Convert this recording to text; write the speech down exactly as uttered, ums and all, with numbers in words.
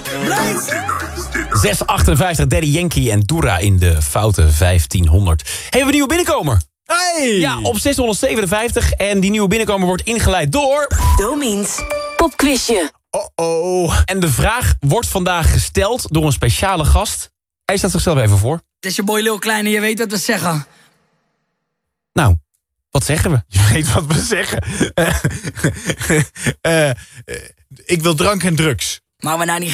zes achtenvijftig, Daddy Yankee en Doera in de foute vijftienhonderd. Hebben we een nieuwe binnenkomer? Hey! Ja, op zeshonderdzevenenvijftig. En die nieuwe binnenkomer wordt ingeleid door... Domiens popquizje. Oh-oh. En de vraag wordt vandaag gesteld door een speciale gast. Hij stelt zichzelf even voor. Het is je boy Lil Kleine, je weet wat we zeggen. Nou, wat zeggen we? Je weet wat we zeggen. uh, uh, uh, ik wil drank en drugs. Maar we nou niet